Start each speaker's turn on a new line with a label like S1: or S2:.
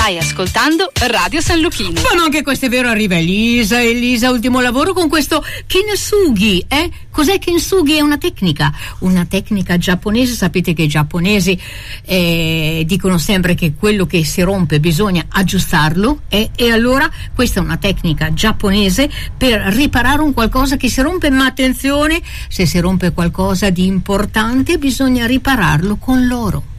S1: Stai ascoltando Radio San Luchino.
S2: Ma anche questo è vero, arriva Elisa, ultimo lavoro con questo kintsugi, Cos'è kintsugi? È una tecnica giapponese. Sapete che i giapponesi dicono sempre che quello che si rompe bisogna aggiustarlo, e allora questa è una tecnica giapponese per riparare un qualcosa che si rompe, ma attenzione, se si rompe qualcosa di importante bisogna ripararlo con l'oro.